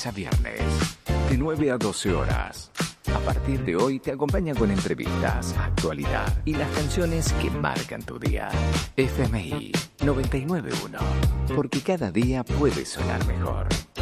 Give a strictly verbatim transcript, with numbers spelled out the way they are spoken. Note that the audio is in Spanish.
lunes a viernes, de nueve a doce horas. A partir de hoy te acompaña con entrevistas, actualidad y las canciones que marcan tu día. F M I noventa y nueve punto uno, porque cada día puede sonar mejor.